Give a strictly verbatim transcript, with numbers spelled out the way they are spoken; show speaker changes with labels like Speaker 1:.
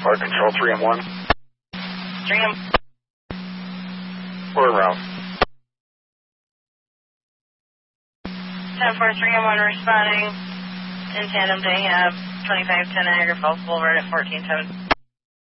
Speaker 1: Fire Control three M one.
Speaker 2: three M.
Speaker 1: We're around.
Speaker 2: ten four three M one responding in tandem to Ahab, twenty-five ten Niagara Falls Boulevard at fourteen seven.